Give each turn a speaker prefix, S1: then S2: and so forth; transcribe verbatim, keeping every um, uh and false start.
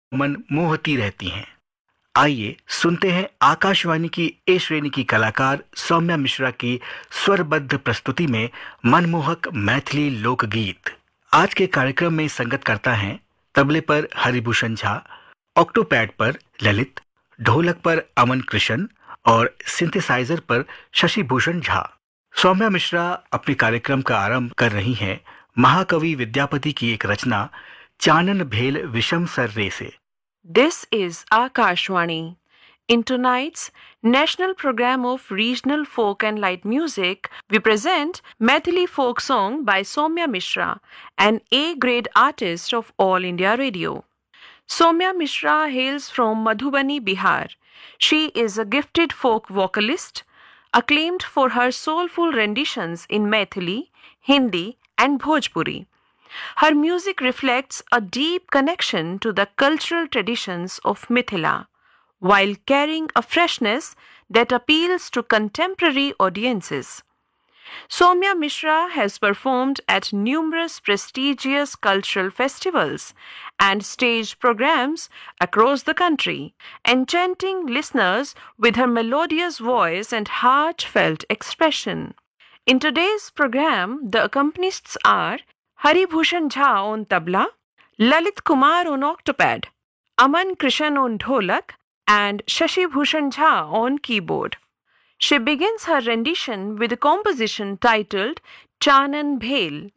S1: मन मोहती रहती हैं। आइए सुनते हैं आकाशवाणी की ए श्रेणी की कलाकार सौम्या मिश्रा की स्वरबद्ध प्रस्तुति में मनमोहक मैथिली लोकगीत। आज के कार्यक्रम में संगत करता है तबले पर हरिभूषण झा, ऑक्टोपैड पर ललित, ढोलक पर अमन कृष्ण और सिंथेसाइजर पर शशि भूषण झा। सौम्या मिश्रा अपने कार्यक्रम का आरंभ कर रही हैं महाकवि विद्यापति की एक रचना चानन भेल विषम सर रे से।
S2: This is Akashwani. In tonight's national program of regional folk and light music, we present Maithili folk song by Soumya Mishra, an A-grade artist of All India Radio. Soumya Mishra hails from Madhubani, Bihar. She is a gifted folk vocalist, acclaimed for her soulful renditions in Maithili, Hindi, and Bhojpuri. Her music reflects a deep connection to the cultural traditions of Mithila, while carrying a freshness that appeals to contemporary audiences. Soumya Mishra has performed at numerous prestigious cultural festivals and stage programs across the country, enchanting listeners with her melodious voice and heartfelt expression. In today's program, the accompanists are Haribhushan Jha on tabla, Lalit Kumar on octopad, Aman Krishan on dholak, and Shashi Bhushan Jha on keyboard. She begins her rendition with a composition titled Chanan Bhel.